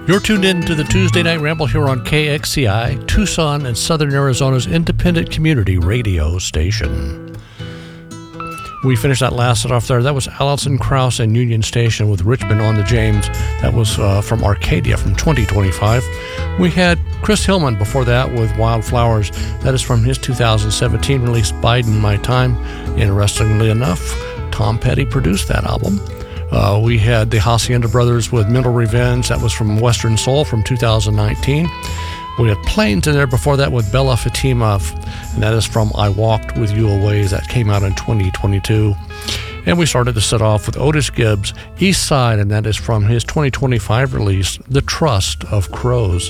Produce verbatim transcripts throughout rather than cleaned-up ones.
You're tuned in to the Tuesday Night Ramble here on K X C I, Tucson and Southern Arizona's independent community radio station. We finished that last set off there. That was Allison Krauss and Union Station with Richmond on the James. That was uh, from Arcadia from twenty twenty-five. We had Chris Hillman before that with Wildflowers. That is from his two thousand seventeen release, Biden My Time. Interestingly enough, Tom Petty produced that album. Uh, we had the Hacienda Brothers with Mental Revenge. That was from Western Soul from two thousand nineteen. We had Plains in there before that with Bella Fatima, and that is from I Walked With You Away. That came out in twenty twenty-two. And we started to set off with Otis Gibbs, East Side, and that is from his twenty twenty-five release, The Trust of Crows.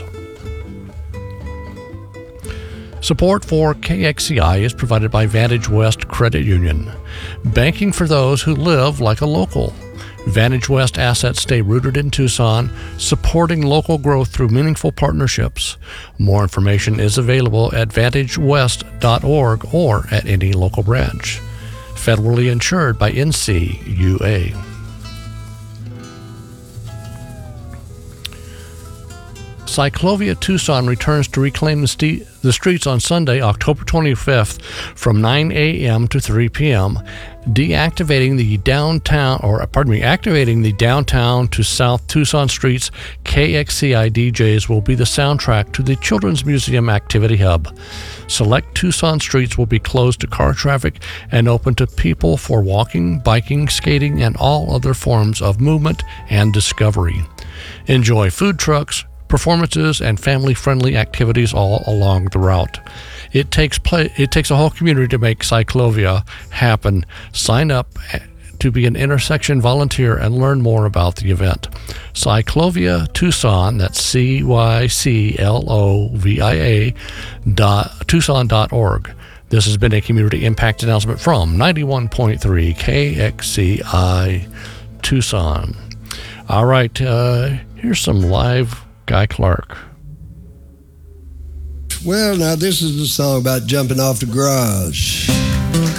Support for K X C I is provided by Vantage West Credit Union, banking for those who live like a local. Vantage West assets stay rooted in Tucson, supporting local growth through meaningful partnerships. More information is available at vantage west dot org or at any local branch. Federally insured by N C U A. Cyclovia Tucson returns to reclaim the, st- the streets on Sunday, October twenty-fifth from nine a.m. to three p.m., deactivating the downtown, or pardon me, activating the downtown to South Tucson streets. K X C I D Js will be the soundtrack to the Children's Museum Activity Hub. Select Tucson streets will be closed to car traffic and open to people for walking, biking, skating, and all other forms of movement and discovery. Enjoy food trucks, performances, and family-friendly activities all along the route. It takes play, it takes a whole community to make Cyclovia happen. Sign up to be an intersection volunteer and learn more about the event. Cyclovia Tucson, that's C Y C L O V I A, dot, Tucson dot org. This has been a community impact announcement from ninety-one point three K X C I Tucson. All right, uh, here's some live Guy Clark. Well, now this is the song about jumping off the garage.